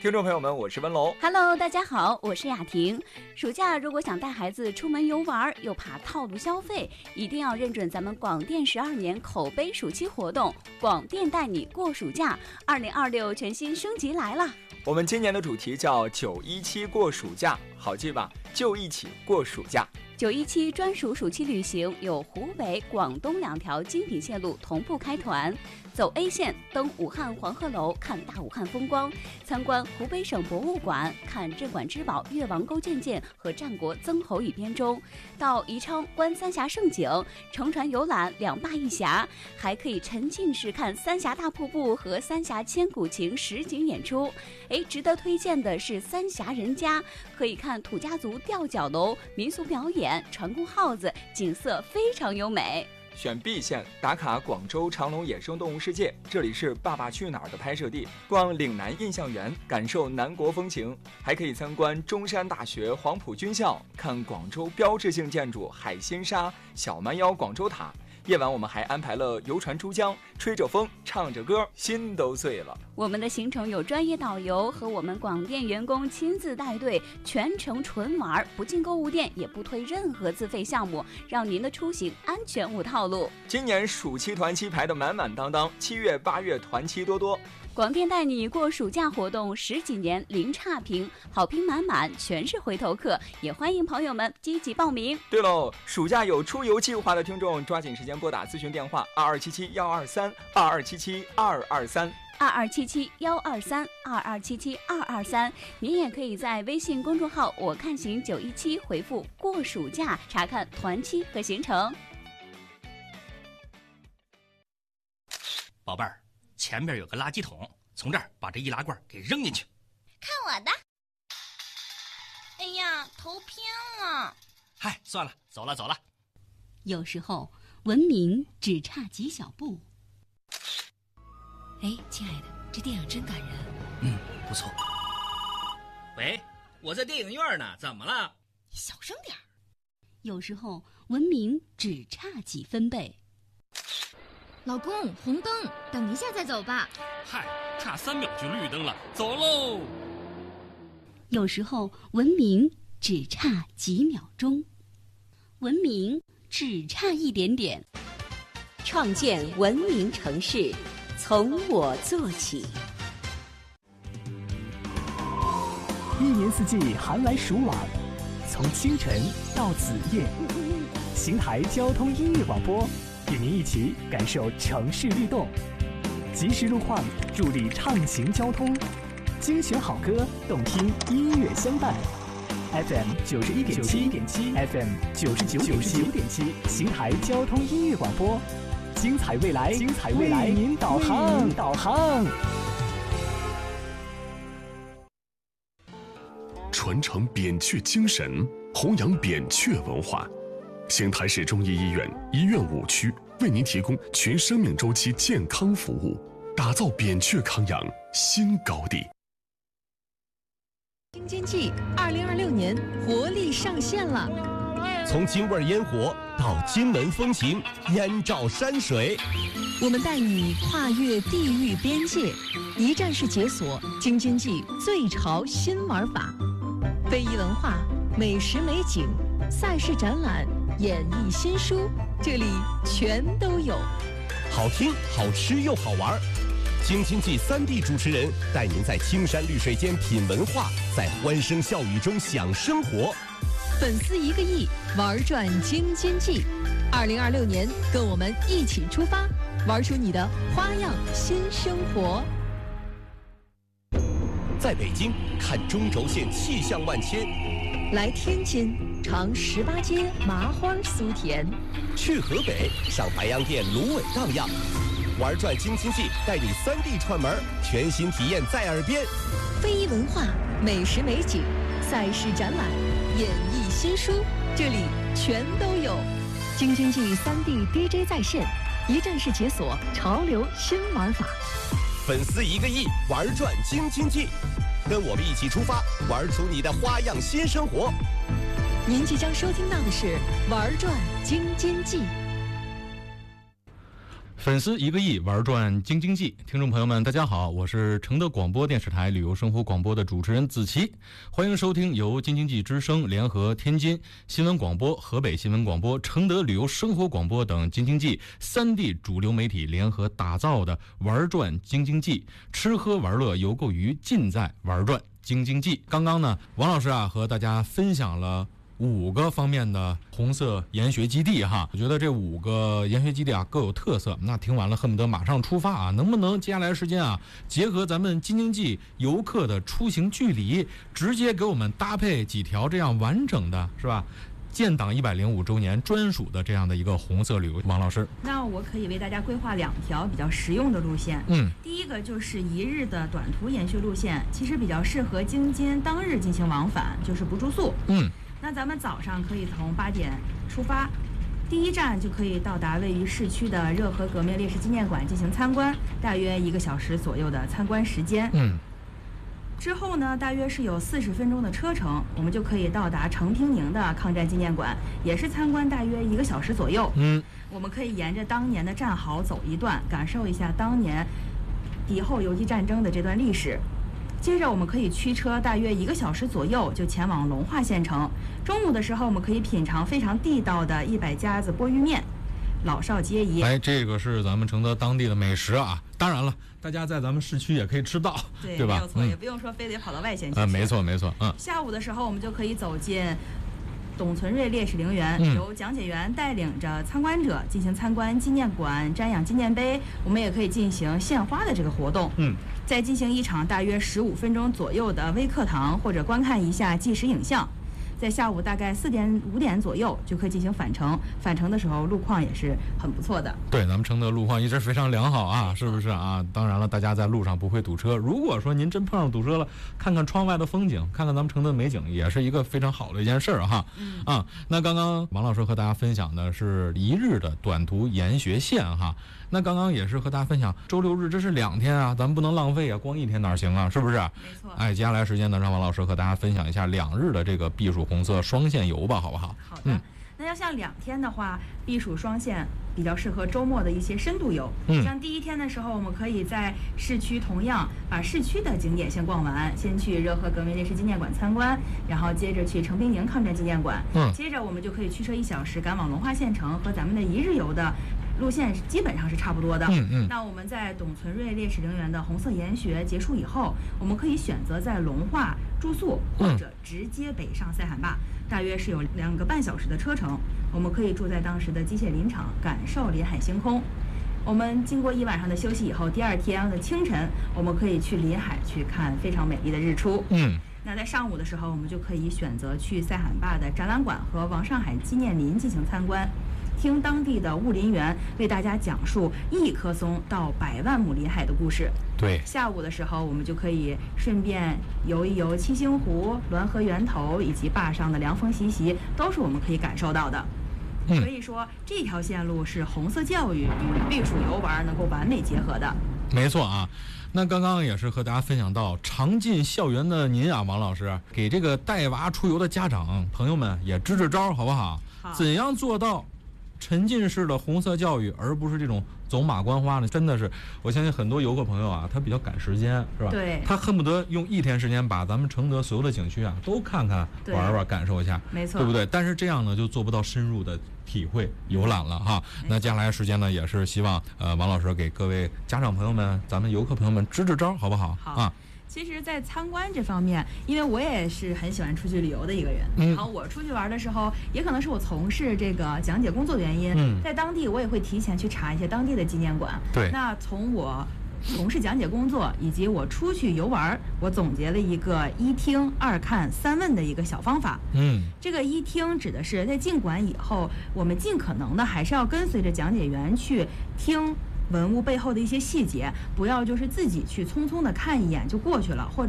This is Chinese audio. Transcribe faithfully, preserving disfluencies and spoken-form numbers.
听众朋友们，我是温龙。 Hello， 大家好，我是雅婷。暑假如果想带孩子出门游玩，又怕套路消费，一定要认准咱们广电十二年口碑暑期活动，广电带你过暑假。二零二六全新升级来了。 我们今年的主题叫九一七过暑假，好记吧？就一起过暑假。 九一七专属暑期旅行有湖北、广东两条精品线路同步开团。走 A 线，登武汉黄鹤楼看大武汉风光，参观湖北省博物馆，看镇馆之宝越王沟建舰和战国曾侯乙编钟，到宜昌观三峡胜景，乘船游览两坝一峡，还可以沉浸式看三峡大瀑布和三峡千古情实景演出。哎，值得推荐的是三峡人家，可以看土家族吊脚楼、民俗表演、船工号子，景色非常优美。 选 B 线，打卡广州长隆野生动物世界，这里是《爸爸去哪儿》的拍摄地，逛岭南印象园，感受南国风情，还可以参观中山大学黄埔军校，看广州标志性建筑海心沙、小蛮腰广州塔。夜晚我们还安排了游船珠江，吹着风，唱着歌，心都碎了。 我们的行程有专业导游和我们广电员工亲自带队，全程纯玩，不进购物店，也不推任何自费项目，让您的出行安全无套路。 今年暑期团期排得满满当当，七月八月团期多多。 广电带你过暑假活动十几年零差评，好评满满，全是回头客，也欢迎朋友们积极报名。 对喽，暑假有出游计划的听众，抓紧时间拨打咨询电话二二七七幺二三二二七七二二三二二七七幺二三二二七七二二三。您也可以在微信公众号我看行九一七回复过暑假，查看团期和行程。 宝贝儿，前面有个垃圾桶，从这儿把这易拉罐给扔进去。 看我的！哎呀，头偏了。 嗨，算了，走了走了。 有时候文明只差几小步。 哎，亲爱的，这电影真感人。 嗯，不错。喂，我在电影院呢，怎么了？ 小声点儿。 有时候文明只差几分贝。 老公，红灯，等一下再走吧。 嗨，差三秒就绿灯了，走喽。 有时候文明只差几秒钟，文明只差一点点。 创建文明城市，从我做起。 一年四季寒来暑往，从清晨到子夜，邢台交通音乐广播与您一起感受城市律动，及时路况助力畅行交通，精选好歌，动听音乐相伴。F M 九十一点七 ，F M 九十九点七，邢台交通音乐广播，精彩未来，精彩未来，为您导航，导航。 传承扁鹊精神，弘扬扁鹊文化。邢台市中医医院医院五区为您提供全生命周期健康服务，打造扁鹊康养新高地。 京津冀二零二六年活力上线了， 从京味烟火到金门风情，燕赵山水， 我们带你跨越地域边界，一站式解锁京津冀最潮新玩法，非遗文化、美食美景、赛事展览、演艺新书，这里全都有。 好听、好吃又好玩。京津冀三地主持人带您在青山绿水间品文化，在欢声笑语中享生活。 粉丝一个亿，玩转京津冀。二零二六年，跟我们一起出发，玩出你的花样新生活。 在北京看中轴线气象万千， 来天津尝十八街麻花酥甜， 去河北上白洋淀芦苇荡漾。玩转京津冀，带你三地串门，全新体验在耳边。 非遗文化、美食美景、赛事展览、演艺新书，这里全都有。京津冀三地 D J 在线，一站式解锁潮流新玩法。 粉丝一个亿，玩转京津冀，跟我们一起出发，玩出你的花样新生活。 您即将收听到的是《玩转京津冀》。 粉丝一个亿，玩转京津冀。听众朋友们，大家好，我是承德广播电视台旅游生活广播的主持人子琪，欢迎收听由京津冀之声联合天津新闻广播、河北新闻广播、承德旅游生活广播等京津冀三地主流媒体联合打造的玩转京津冀，吃喝玩乐游购娱尽在玩转京津冀。刚刚呢，王老师啊和大家分享了五个方面的红色研学基地哈，我觉得这五个研学基地啊各有特色。那听完了恨不得马上出发啊！能不能接下来时间啊，结合咱们京津冀游客的出行距离，直接给我们搭配几条这样完整的，是吧？建党一百零五周年专属的这样的一个红色旅游，王老师， 那我可以为大家规划两条比较实用的路线。 嗯， 第一个就是一日的短途研学路线，其实比较适合京津当日进行往返，就是不住宿。 嗯。 那咱们早上可以从八点出发，第一站就可以到达位于市区的热河革命烈士纪念馆进行参观，大约一个小时左右的参观时间。 嗯， 之后呢，大约是有四十分钟的车程，我们就可以到达成平宁的抗战纪念馆，也是参观大约一个小时左右。 嗯， 我们可以沿着当年的战壕走一段，感受一下当年敌后游击战争的这段历史。接着我们可以驱车大约一个小时左右就前往龙化县城。中午的时候，我们可以品尝非常地道的一百家子钵盂面，老少皆宜。 哎，这个是咱们承德当地的美食啊！当然了，大家在咱们市区也可以吃到， 对， 对吧？ 没有错， 嗯、 也不用说非得跑到外县去。 啊，没错没错，嗯。 下午的时候，我们就可以走进董存瑞烈士陵园， 嗯、 由讲解员带领着参观者进行参观纪念馆、瞻仰纪念碑。我们也可以进行献花的这个活动。 嗯。 再进行一场大约十五分钟左右的微课堂，或者观看一下纪实影像。在下午大概四点五点左右就可以进行返程。返程的时候路况也是很不错的。 对，咱们承德路况一直非常良好啊，是不是啊？当然了，大家在路上不会堵车。如果说您真碰上堵车了，看看窗外的风景，看看咱们承德美景，也是一个非常好的一件事儿哈。 嗯啊，那刚刚王老师和大家分享的是一日的短途研学线哈。那刚刚也是和大家分享周六日，这是两天啊，咱们不能浪费啊，光一天哪行啊，是不是？ 没错。 哎，接下来时间呢，让王老师和大家分享一下两日的这个避暑红色双线游吧，好不好？ 好的。 嗯， 那要像两天的话，避暑双线比较适合周末的一些深度游。 嗯， 像第一天的时候，我们可以在市区同样把市区的景点先逛完，先去热河革命烈士纪念馆参观，然后接着去成平宁抗战纪念馆。 嗯， 接着我们就可以驱车一小时赶往龙化县城，和咱们的一日游的路线基本上是差不多的。 嗯嗯。 那我们在董存瑞烈士陵园的红色研学结束以后，我们可以选择在龙化住宿，或者直接北上塞罕坝，大约是有两个半小时的车程。我们可以住在当时的机械林场，感受临海星空。我们经过一晚上的休息以后，第二天的清晨，我们可以去临海去看非常美丽的日出。 嗯。 那在上午的时候，我们就可以选择去塞罕坝的展览馆和王上海纪念林进行参观，听当地的雾林园为大家讲述一棵松到百万亩林海的故事。 对。 下午的时候，我们就可以顺便游一游七星湖、滦河源头以及坝上的凉风习习，都是我们可以感受到的。 嗯， 所以说这条线路是红色教育与避暑游玩能够完美结合的。 没错啊。那刚刚也是和大家分享到常进校园的您啊，王老师给这个带娃出游的家长朋友们也支支招，好不好？ 好。 怎样做到沉浸式的红色教育，而不是这种走马观花呢？真的是，我相信很多游客朋友啊，他比较赶时间，是吧？ 对。 他恨不得用一天时间把咱们承德所有的景区啊都看看、玩玩、感受一下， 没错， 对不对？但是这样呢，就做不到深入的体会游览了哈。那接下来时间呢，也是希望呃王老师给各位家长朋友们、咱们游客朋友们支支招，好不好？ 好啊。 其实，在参观这方面，因为我也是很喜欢出去旅游的一个人， 嗯、 然后我出去玩的时候，也可能是我从事这个讲解工作原因， 嗯、 在当地我也会提前去查一些当地的纪念馆。 对。 那从我从事讲解工作以及我出去游玩，我总结了一个一听二看三问的一个小方法。 嗯。 这个一听指的是在进馆以后，我们尽可能的还是要跟随着讲解员去听文物背后的一些细节，不要就是自己去匆匆的看一眼就过去了，或者